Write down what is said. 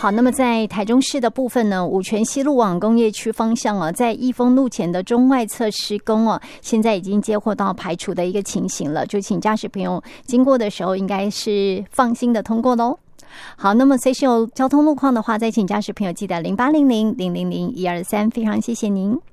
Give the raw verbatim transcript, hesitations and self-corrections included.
好，那么在台中市的部分呢，五权西路往工业区方向啊，在益丰路前的中外侧施工哦，现在已经接获到排除的一个情形了，就请驾驶朋友经过的时候应该是放心的通过喽。好，那么随时有交通路况的话，再请驾驶朋友记得零八零零零零零一二三，非常谢谢您。